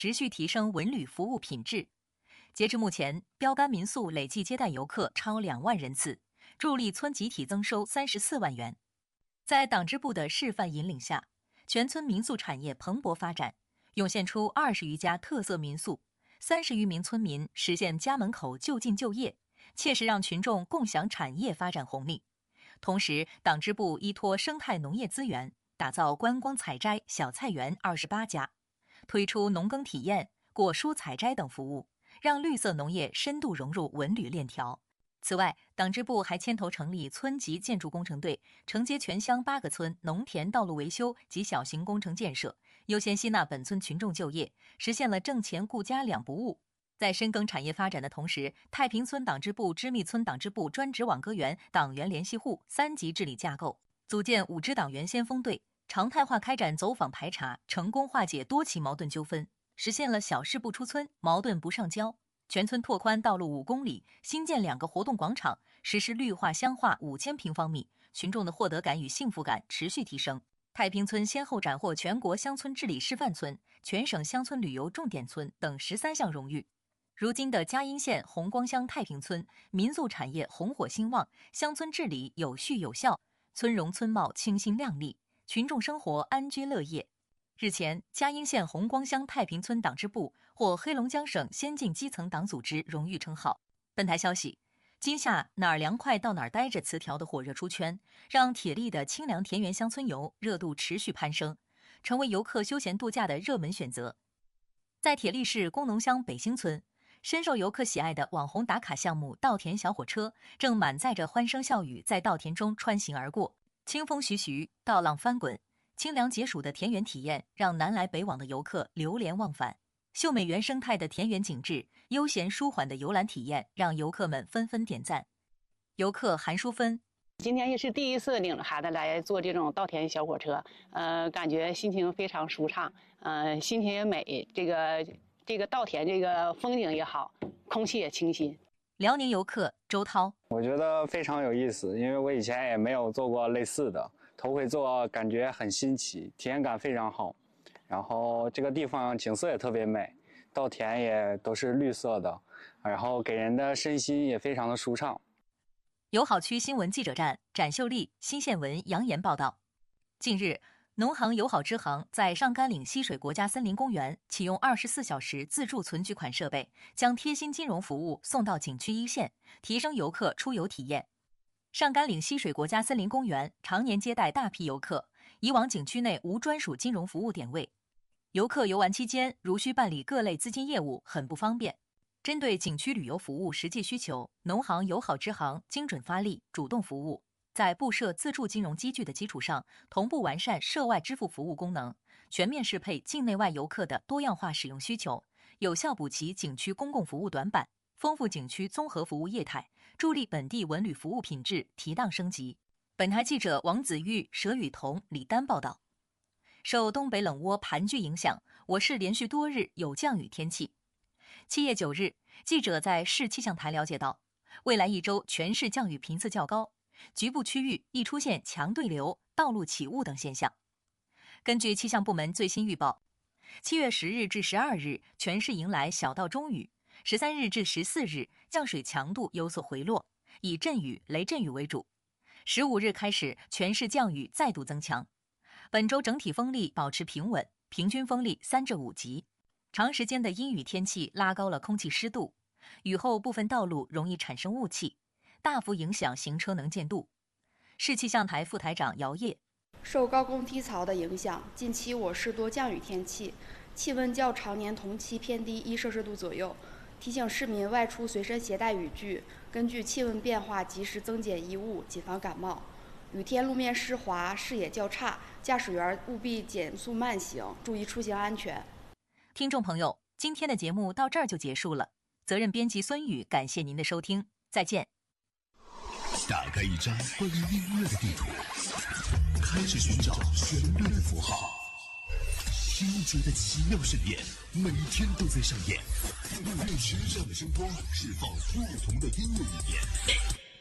持续提升文旅服务品质。截至目前，标杆民宿累计接待游客超2万人次，助力村集体增收34万元。在党支部的示范引领下，全村民宿产业蓬勃发展，涌现出20余家特色民宿，30余名村民实现家门口就近就业，切实让群众共享产业发展红利。同时，党支部依托生态农业资源，打造观光采摘小菜园28家，推出农耕体验、果蔬采摘等服务，让绿色农业深度融入文旅链条。此外，党支部还牵头成立村级建筑工程队，承接全乡8个村农田道路维修及小型工程建设，优先吸纳本村群众就业，实现了挣钱顾家2不误。在深耕产业发展的同时，太平村党支部、织密村党支部专职网格员党员联系户3级治理架构，组建5支党员先锋队，常态化开展走访排查，成功化解多起矛盾纠纷，实现了小事不出村，矛盾不上交。全村拓宽道路5公里，新建2个活动广场，实施绿化乡化5000平方米，群众的获得感与幸福感持续提升。太平村先后斩获全国乡村治理示范村、全省乡村旅游重点村等13项荣誉。如今的嘉阴县红光乡太平村，民宿产业红火兴旺，乡村治理有序有效，村容村貌清新亮丽，群众生活安居乐业。日前，嘉阴县红光乡太平村党支部获黑龙江省先进基层党组织荣誉称号。本台消息，今夏哪儿凉快到哪儿待着词条的火热出圈，让铁力的清凉田园乡村游热度持续攀升，成为游客休闲度假的热门选择。在铁力市工农乡北兴村，深受游客喜爱的网红打卡项目稻田小火车正满载着欢声笑语在稻田中穿行而过，清风徐徐，稻浪翻滚，清凉解暑的田园体验让南来北往的游客流连忘返。秀美原生态的田园景致，悠闲舒缓的游览体验让游客们纷纷点赞。游客韩淑芬， 今天也是第一次领着孩子来坐这种稻田小火车，感觉心情非常舒畅，心情也美，这个稻田这个风景也好，空气也清新。 辽宁游客周涛， 我觉得非常有意思，因为我以前也没有做过类似的，头回做感觉很新奇，体验感非常好。然后这个地方景色也特别美，稻田也都是绿色的，然后给人的身心也非常的舒畅。 友好区新闻记者站展秀丽、新县闻杨岩报道。近日，农行友好支行在上甘岭溪水国家森林公园启用24小时自助存取款设备，将贴心金融服务送到景区一线，提升游客出游体验。上甘岭溪水国家森林公园常年接待大批游客，以往景区内无专属金融服务点位，游客游玩期间如需办理各类资金业务很不方便。针对景区旅游服务实际需求，农行友好支行精准发力，主动服务，在布设自助金融机具的基础上，同步完善涉外支付服务功能，全面适配境内外游客的多样化使用需求，有效补齐景区公共服务短板，丰富景区综合服务业态，助力本地文旅服务品质提档升级。本台记者王子玉、佘雨桐、李丹报道。受东北冷涡盘踞影响，我市连续多日有降雨天气。7月9日，记者在市气象台了解到，未来1周全市降雨频次较高，局部区域易出现强对流、道路起雾等现象。根据气象部门最新预报，7月10日至12日全市迎来小到中雨，13日至14日降水强度有所回落，以阵雨、雷阵雨为主。15日开始，全市降雨再度增强。本周整体风力保持平稳，平均风力3至5级。长时间的阴雨天气拉高了空气湿度，雨后部分道路容易产生雾气，大幅影响行车能见度。市气象台副台长姚烨， 受高空低槽的影响，近期我市多降雨天气，气温较常年同期偏低1摄氏度左右，提醒市民外出随身携带雨具，根据气温变化及时增减衣物，谨防感冒。雨天路面湿滑，视野较差，驾驶员务必减速慢行，注意出行安全。 听众朋友，今天的节目到这儿就结束了。责任编辑孙宇，感谢您的收听，再见。 打开一张关于音乐的地图，开始寻找旋律的符号，听觉的奇妙盛宴，每天都在上演。用时尚的声光释放不同的音乐语言。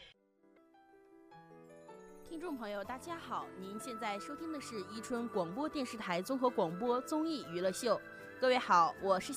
听众朋友，大家好，您现在收听的是伊春广播电视台综合广播综艺娱乐秀。各位好，我是